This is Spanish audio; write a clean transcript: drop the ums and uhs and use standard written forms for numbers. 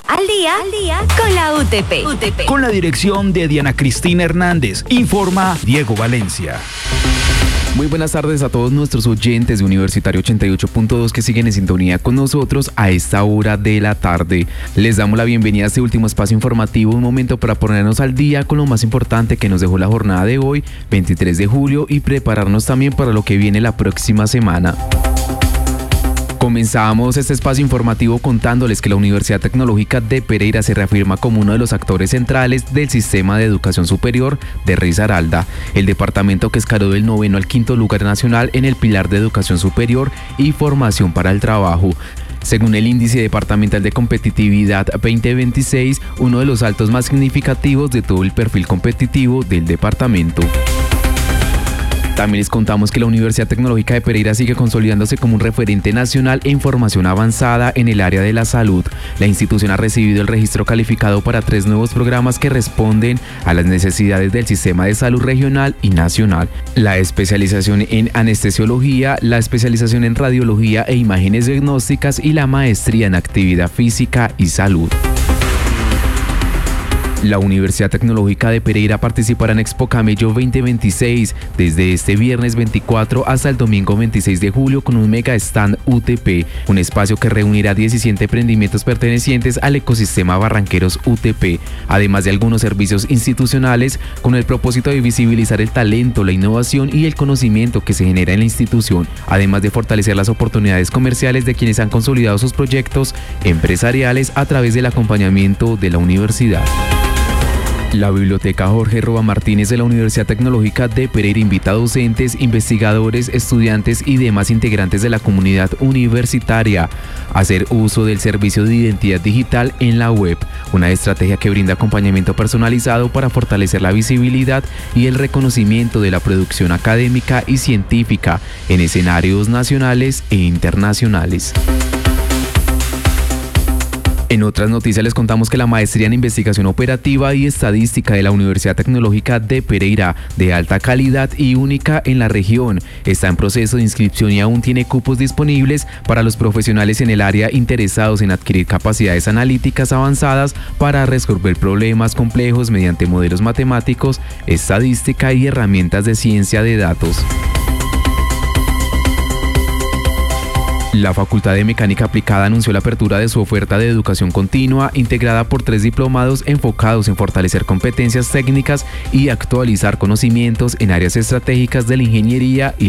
Al día con la UTP. Con la dirección de Diana Cristina Hernández, informa Diego Valencia. Muy buenas tardes a todos nuestros oyentes de Universitario 88.2 que siguen en sintonía con nosotros a esta hora de la tarde. Les damos la bienvenida a este último espacio informativo, un momento para ponernos al día con lo más importante que nos dejó la jornada de hoy, 23 de julio, y prepararnos también para lo que viene la próxima semana. Comenzamos este espacio informativo contándoles que la Universidad Tecnológica de Pereira se reafirma como uno de los actores centrales del sistema de educación superior de Risaralda, el departamento que escaló del 9º al 5º lugar nacional en el pilar de educación superior y formación para el trabajo. Según el Índice Departamental de Competitividad 2026, uno de los saltos más significativos de todo el perfil competitivo del departamento. También les contamos que la Universidad Tecnológica de Pereira sigue consolidándose como un referente nacional en formación avanzada en el área de la salud. La institución ha recibido el registro calificado para 3 nuevos programas que responden a las necesidades del sistema de salud regional y nacional: la especialización en anestesiología, la especialización en radiología e imágenes diagnósticas y la maestría en actividad física y salud. La Universidad Tecnológica de Pereira participará en Expo Camello 2026 desde este viernes 24 hasta el domingo 26 de julio con un mega stand UTP, un espacio que reunirá 17 emprendimientos pertenecientes al ecosistema Barranqueros UTP, además de algunos servicios institucionales, con el propósito de visibilizar el talento, la innovación y el conocimiento que se genera en la institución, además de fortalecer las oportunidades comerciales de quienes han consolidado sus proyectos empresariales a través del acompañamiento de la universidad. La Biblioteca Jorge Roa Martínez de la Universidad Tecnológica de Pereira invita a docentes, investigadores, estudiantes y demás integrantes de la comunidad universitaria a hacer uso del servicio de identidad digital en la web, una estrategia que brinda acompañamiento personalizado para fortalecer la visibilidad y el reconocimiento de la producción académica y científica en escenarios nacionales e internacionales. En otras noticias les contamos que la maestría en investigación operativa y estadística de la Universidad Tecnológica de Pereira, de alta calidad y única en la región, está en proceso de inscripción y aún tiene cupos disponibles para los profesionales en el área interesados en adquirir capacidades analíticas avanzadas para resolver problemas complejos mediante modelos matemáticos, estadística y herramientas de ciencia de datos. La Facultad de Mecánica Aplicada anunció la apertura de su oferta de educación continua, integrada por 3 diplomados enfocados en fortalecer competencias técnicas y actualizar conocimientos en áreas estratégicas de la ingeniería y